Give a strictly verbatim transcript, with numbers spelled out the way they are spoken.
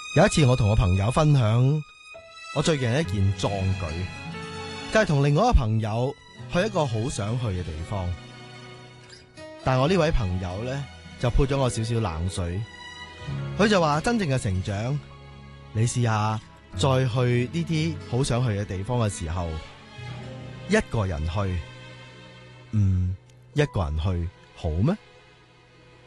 有一次我同我朋友分享我最近一件壯舉，就係同另外一個朋友去一個好想去嘅地方，但我呢位朋友呢，就潑咗我少少冷水。佢就話真正嘅成長，你試下再去呢啲好想去嘅地方嘅時候，一個人去，嗯，一個人去好咩？